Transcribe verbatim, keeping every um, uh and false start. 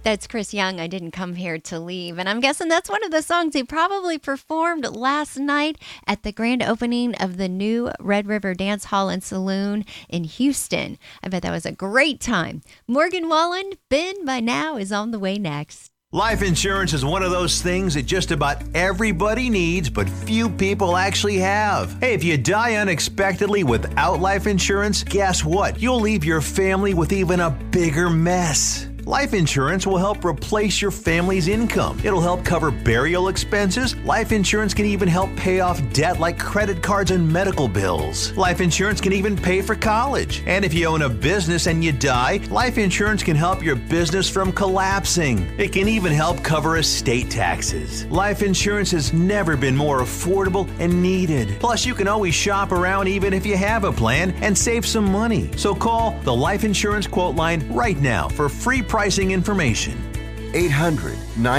That's Chris Young, I Didn't Come Here to Leave. And I'm guessing that's one of the songs he probably performed last night at the grand opening of the new Red River Dance Hall and Saloon in Houston. I bet that was a great time. Morgan Wallen, Ben by Now is on the way next. Life insurance is one of those things that just about everybody needs, but few people actually have. Hey, if you die unexpectedly without life insurance, guess what? You'll leave your family with even a bigger mess. Life insurance will help replace your family's income. It'll help cover burial expenses. Life insurance can even help pay off debt like credit cards and medical bills. Life insurance can even pay for college. And if you own a business and you die, life insurance can help your business from collapsing. It can even help cover estate taxes. Life insurance has never been more affordable and needed. Plus, you can always shop around even if you have a plan and save some money. So call the Life Insurance Quote Line right now for free pricing information. eight hundred nine